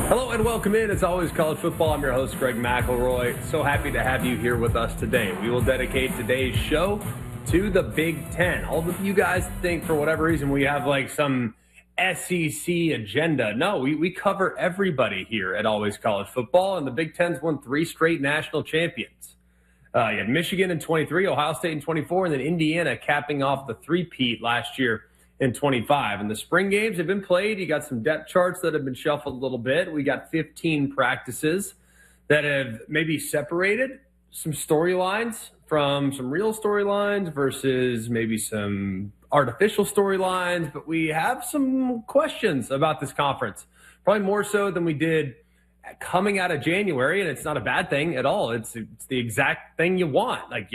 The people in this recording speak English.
Hello and welcome in. It's always college football. I'm your host, Greg McElroy. So happy to have you here with us today. We will dedicate today's show to the Big Ten. All of you guys think for whatever reason we have like some SEC agenda. No, we cover everybody here at Always College Football, and the Big Ten's won 3 straight national champions. You had Michigan in 23, Ohio State in 24, and then Indiana capping off the three-peat last year in 25. And the spring games have been played. You got some depth charts that have been shuffled a little bit. We got 15 practices that have maybe separated some storylines from some real storylines versus maybe some artificial storylines. But we have some questions about this conference, probably more so than we did coming out of January. And it's not a bad thing at all. It's the exact thing you want. Like,